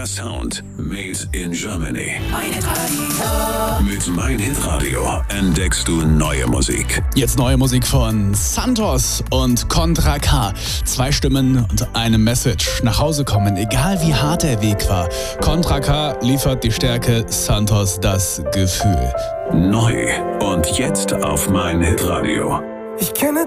Der Sound made in Germany. Mein Hitradio. Mit Mein Hitradio entdeckst du neue Musik. Jetzt neue Musik von Santos und Contra K. 2 Stimmen und eine Message. Nach Hause kommen, egal wie hart der Weg war. Contra K liefert die Stärke, Santos das Gefühl. Neu und jetzt auf Mein Hitradio. Ich kenne